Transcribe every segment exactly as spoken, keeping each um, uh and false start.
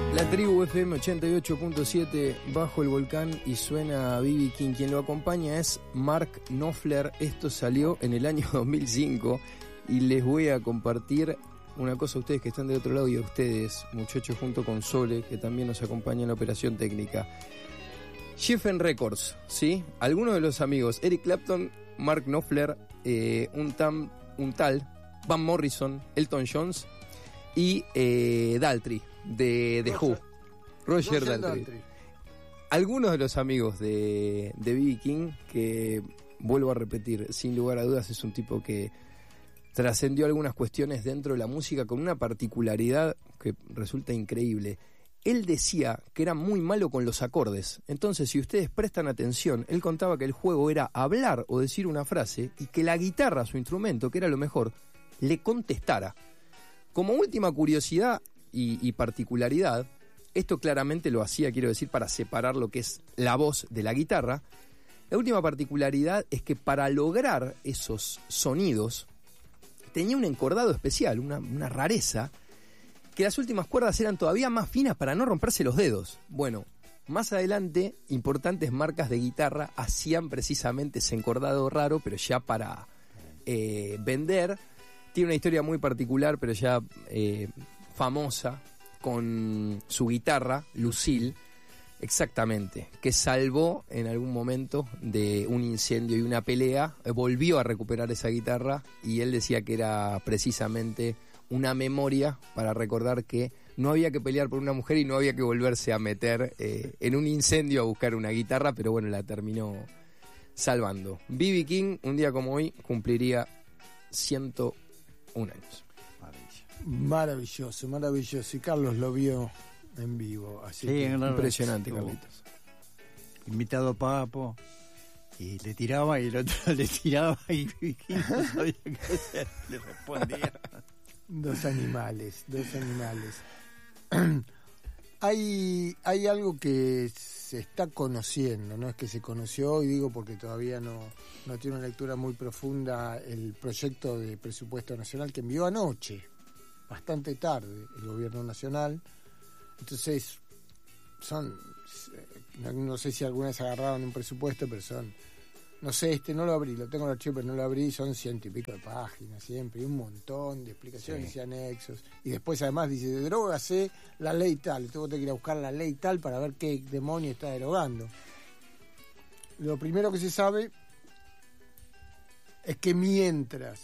La tribu F M ochenta y ocho punto siete bajo el volcán y suena B B King. Quien lo acompaña es Mark Knopfler. Esto salió en el año dos mil cinco y les voy a compartir una cosa a ustedes que están de otro lado y a ustedes, muchachos, junto con Sole, que también nos acompaña en la operación técnica. Geffen Records, ¿sí? Algunos de los amigos, Eric Clapton, Mark Knopfler, eh, un, tam, un tal Van Morrison, Elton John y eh, Daltrey de The Who, Roger, Roger Daltrey. Daltrey. Algunos de los amigos de, de B B King, que vuelvo a repetir, sin lugar a dudas es un tipo que trascendió algunas cuestiones dentro de la música con una particularidad que resulta increíble. Él decía que era muy malo con los acordes. Entonces, si ustedes prestan atención, él contaba que el juego era hablar o decir una frase y que la guitarra, su instrumento, que era lo mejor, le contestara. Como última curiosidad y, y particularidad, esto claramente lo hacía, quiero decir, para separar lo que es la voz de la guitarra. La última particularidad es que para lograr esos sonidos tenía un encordado especial, una, una rareza, que las últimas cuerdas eran todavía más finas para no romperse los dedos. Bueno, más adelante, importantes marcas de guitarra hacían precisamente ese encordado raro, pero ya para eh, vender. Tiene una historia muy particular, pero ya eh, famosa, con su guitarra, Lucille, exactamente, que salvó en algún momento de un incendio y una pelea, volvió a recuperar esa guitarra y él decía que era precisamente una memoria para recordar que no había que pelear por una mujer y no había que volverse a meter eh, en un incendio a buscar una guitarra, pero bueno, la terminó salvando. B B King, un día como hoy, cumpliría ciento un años. Maravilloso, maravilloso. Y Carlos lo vio en vivo, así sí, que impresionante, Carlitos. Invitado a Papo, y le tiraba y el otro le tiraba y, y no sabía qué hacer, le respondía. Dos animales, dos animales. hay, hay algo que se está conociendo, no es que se conoció hoy, digo porque todavía no, no tiene una lectura muy profunda el proyecto de presupuesto nacional que envió anoche, bastante tarde, el gobierno nacional. Entonces, son, no, no sé si alguna vez agarraron un presupuesto, pero son, no sé, este no lo abrí, lo tengo en el archivo, pero no lo abrí, son ciento y pico de páginas siempre, y un montón de explicaciones sí. y anexos. Y después además dice, de droga sé la ley tal, y tengo que ir a buscar la ley tal para ver qué demonio está derogando. Lo primero que se sabe es que mientras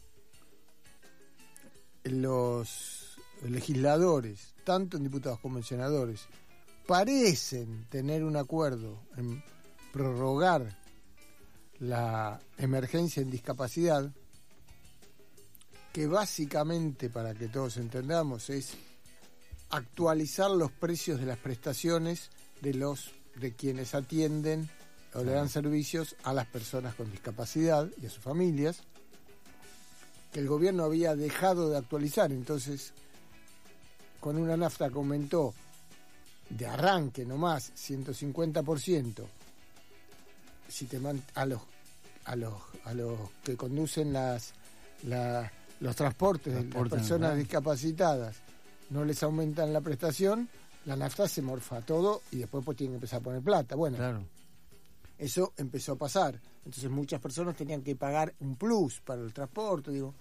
los legisladores, tanto en diputados como en senadores, parecen tener un acuerdo en prorrogar la emergencia en discapacidad, que básicamente, para que todos entendamos, es actualizar los precios de las prestaciones de los de quienes atienden o le dan servicios a las personas con discapacidad y a sus familias, que el gobierno había dejado de actualizar. Entonces, con una nafta que aumentó de arranque nomás ciento cincuenta por ciento, si te man, a los a los a los que conducen las la, los transportes de las personas ¿verdad? discapacitadas no les aumentan la prestación, la nafta se morfa todo y después pues tienen que empezar a poner plata. Bueno, claro. Eso empezó a pasar. Entonces muchas personas tenían que pagar un plus para el transporte, digo.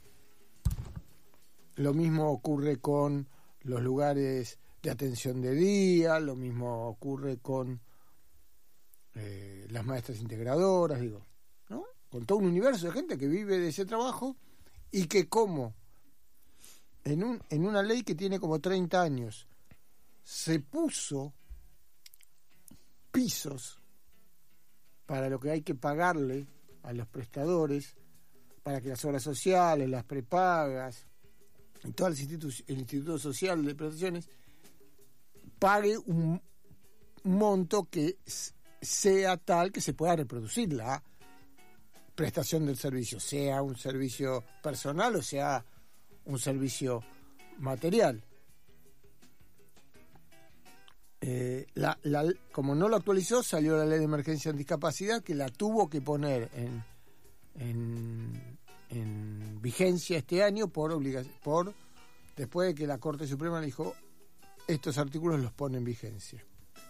Lo mismo ocurre con los lugares de atención de día, lo mismo ocurre con eh, las maestras integradoras, digo, ¿no? Con todo un universo de gente que vive de ese trabajo y que como en un en una ley que tiene como treinta años se puso pisos para lo que hay que pagarle a los prestadores, para que las obras sociales, las prepagas y todo el instituto, el Instituto Social de Prestaciones pague un monto que sea tal que se pueda reproducir la prestación del servicio, sea un servicio personal o sea un servicio material. Eh, la, la, como no lo actualizó, salió la ley de emergencia en discapacidad, que la tuvo que poner en, en, en vigencia este año por obligación, por después de que la Corte Suprema le dijo estos artículos los pone en vigencia.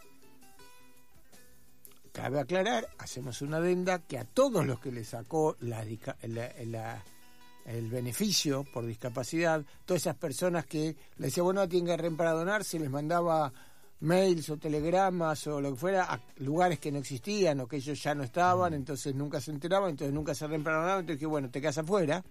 Cabe aclarar, hacemos una adenda, que a todos los que le sacó la, la, la, el beneficio por discapacidad, todas esas personas que le decían, bueno, tienen que reempadronar, se les mandaba mails o telegramas o lo que fuera a lugares que no existían o que ellos ya no estaban, entonces nunca se enteraban, entonces nunca se reempadronaban, entonces que bueno, te quedas afuera.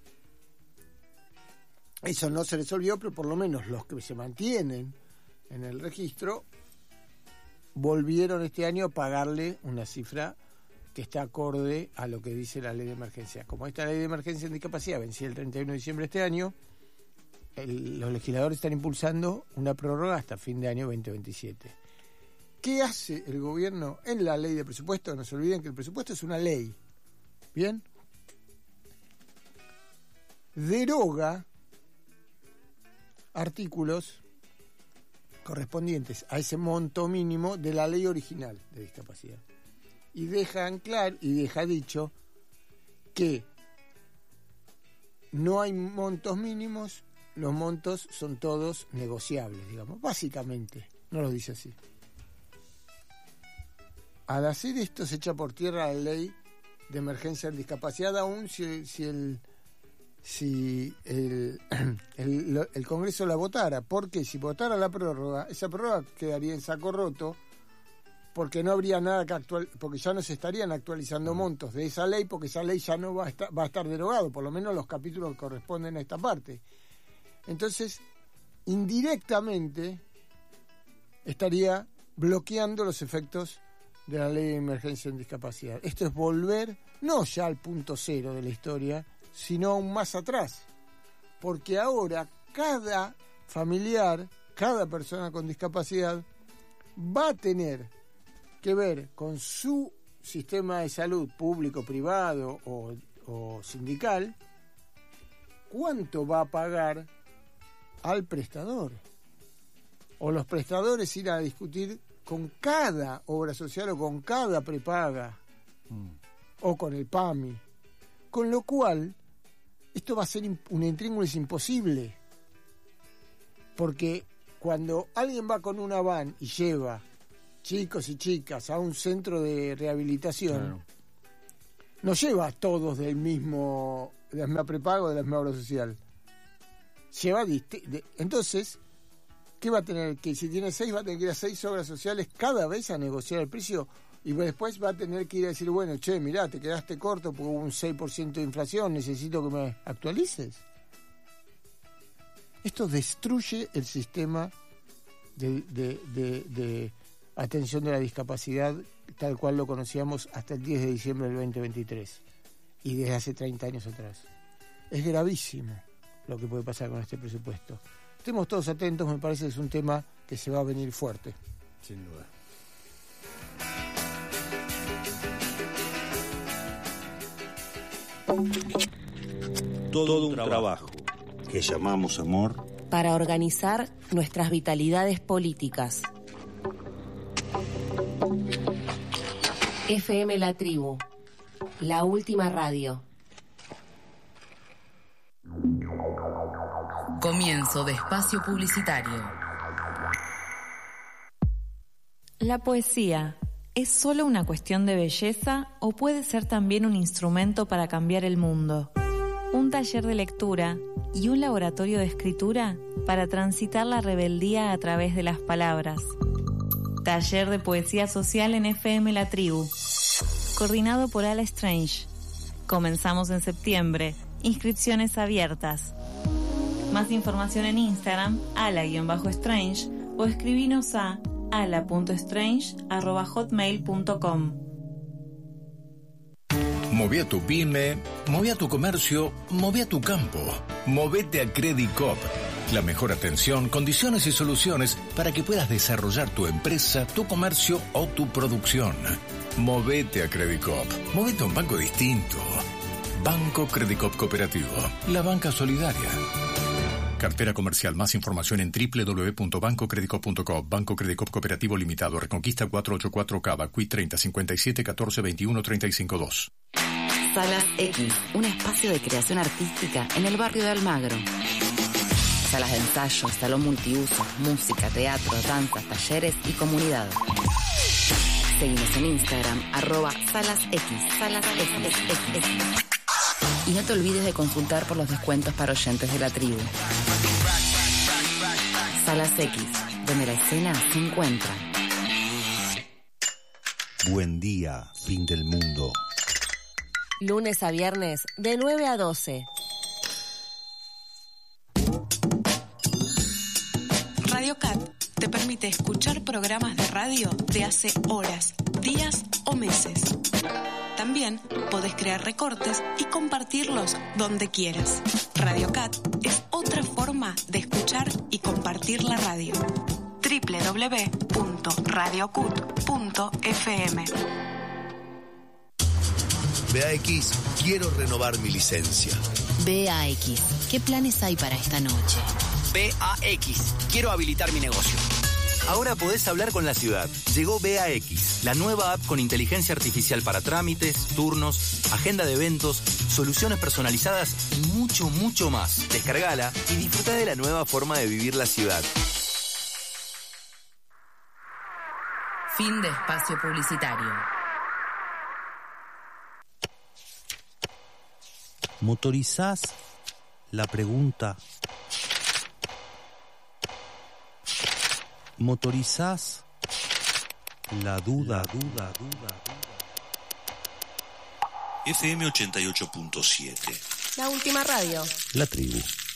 Eso no se resolvió, pero por lo menos los que se mantienen en el registro volvieron este año a pagarle una cifra que está acorde a lo que dice la ley de emergencia. Como esta ley de emergencia en discapacidad vencía el treinta y uno de diciembre de este año, el, los legisladores están impulsando una prórroga hasta fin de año veinte veintisiete. ¿Qué hace el gobierno en la ley de presupuesto? No se olviden que el presupuesto es una ley. ¿Bien? Deroga artículos correspondientes a ese monto mínimo de la ley original de discapacidad. Y dejan claro, y deja dicho, que no hay montos mínimos, los montos son todos negociables, digamos, básicamente, no lo dice así. Al hacer esto se echa por tierra la ley de emergencia en discapacidad, aún si, si el si el, el, el Congreso la votara, porque si votara la prórroga, esa prórroga quedaría en saco roto, porque no habría nada que actual, porque ya no se estarían actualizando montos de esa ley, porque esa ley ya no va a estar, va a estar derogado, por lo menos los capítulos que corresponden a esta parte. Entonces, indirectamente estaría bloqueando los efectos de la ley de emergencia en discapacidad. Esto es volver, no ya al punto cero de la historia, sino aún más atrás, porque ahora cada familiar, cada persona con discapacidad va a tener que ver con su sistema de salud público, privado o, o sindical, cuánto va a pagar al prestador, o los prestadores ir a discutir con cada obra social o con cada prepaga mm. o con el P A M I, con lo cual esto va a ser un intríngulis imposible, porque cuando alguien va con una van y lleva chicos y chicas a un centro de rehabilitación, claro, no lleva a todos del mismo, de la misma prepaga o de la misma obra social, lleva disti- de, entonces, ¿qué va a tener? Que si tiene seis, va a tener que ir a seis obras sociales cada vez a negociar el precio, y después va a tener que ir a decir, bueno, che, mirá, te quedaste corto porque hubo un seis por ciento de inflación, necesito que me actualices. Esto destruye el sistema de, de, de, de atención de la discapacidad tal cual lo conocíamos hasta el diez de diciembre del veinte veintitrés y desde hace treinta años atrás. Es gravísimo lo que puede pasar con este presupuesto. Estemos todos atentos, me parece que es un tema que se va a venir fuerte. Sin duda. Todo un trabajo que llamamos amor para organizar nuestras vitalidades políticas. F M La Tribu, la última radio. Comienzo de espacio publicitario. La poesía, ¿es solo una cuestión de belleza o puede ser también un instrumento para cambiar el mundo? Un taller de lectura y un laboratorio de escritura para transitar la rebeldía a través de las palabras. Taller de poesía social en F M La Tribu, coordinado por Ala Strange. Comenzamos en septiembre. Inscripciones abiertas. Más información en Instagram, ala-strange, o escribinos a ala punto strange arroba hotmail punto com. Moví a tu pyme, moví a tu comercio, moví a tu campo. Movete a Credit Coop. La mejor atención, condiciones y soluciones para que puedas desarrollar tu empresa, tu comercio o tu producción. Movete a Credit Coop. Movete a un banco distinto. Banco Credit Coop Cooperativo. La banca solidaria. Cartera comercial. Más información en doble u doble u doble u punto banco credit coop punto com. Banco Credit Coop Cooperativo Limitado. Reconquista cuatrocientos ochenta y cuatro Cava. Q I treinta cincuenta y siete catorce veintiuno treinta y cinco dos. Salas X, un espacio de creación artística en el barrio de Almagro. salas de ensayo, salón multiuso, música, teatro, danzas, talleres y comunidad. Seguimos en Instagram, arroba salasx, salas X. Y no te olvides de consultar por los descuentos para oyentes de la tribu. Salas X, donde la escena se encuentra. Buen día, fin del mundo. Lunes a viernes, de nueve a doce. Radio Cat te permite escuchar programas de radio de hace horas, días o meses. También podés crear recortes y compartirlos donde quieras. Radio Cat es otra forma de escuchar y compartir la radio. doble u doble u doble u punto radio cut punto f m. B A X, quiero renovar mi licencia. B A X, ¿qué planes hay para esta noche? B A X, quiero habilitar mi negocio. Ahora podés hablar con la ciudad. Llegó B A X, la nueva app con inteligencia artificial para trámites, turnos, agenda de eventos, soluciones personalizadas y mucho, mucho más. Descargala y disfruta de la nueva forma de vivir la ciudad. Fin de espacio publicitario. ¿Motorizás? La pregunta. ¿Motorizás? La duda, duda, duda. F M ochenta y ocho punto siete. La última radio. La tribu.